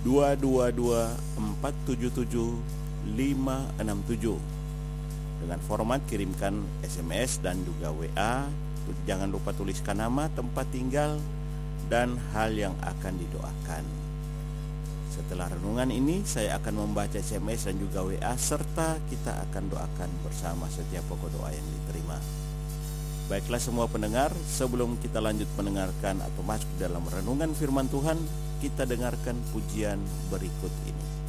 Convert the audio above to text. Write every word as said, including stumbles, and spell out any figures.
dua dua dua empat tujuh tujuh lima enam tujuh. Dengan format kirimkan S M S dan juga W A. Jangan lupa tuliskan nama, tempat tinggal, dan hal yang akan didoakan. Setelah renungan ini, saya akan membaca S M S dan juga W A, serta kita akan doakan bersama setiap pokok doa yang diterima. Baiklah semua pendengar, sebelum kita lanjut mendengarkan atau masuk dalam renungan firman Tuhan, kita dengarkan pujian berikut ini.